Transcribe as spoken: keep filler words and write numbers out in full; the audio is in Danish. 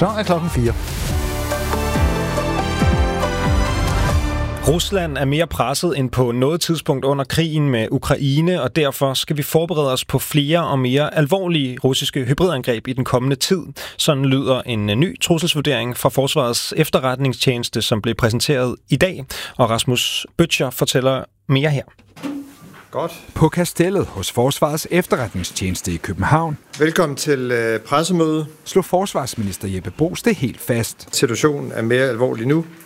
Så er klokken fire. Rusland er mere presset end på noget tidspunkt under krigen med Ukraine, og derfor skal vi forberede os på flere og mere alvorlige russiske hybridangreb i den kommende tid. Sådan lyder en ny trusselsvurdering fra Forsvarets efterretningstjeneste, som blev præsenteret i dag, og Rasmus Bøttcher fortæller mere her. Godt. På Kastellet hos Forsvarets efterretningstjeneste i København. Velkommen til øh, pressemøde. Slog forsvarsminister Jeppe Bruus det helt fast. Situationen er mere alvorlig nu,